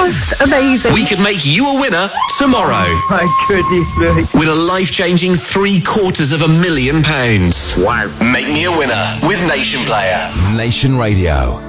most amazing. We could make you a winner tomorrow. My goodness me. Win a life-changing £750,000. Wow. Make me a winner with Nation Player. Nation Radio.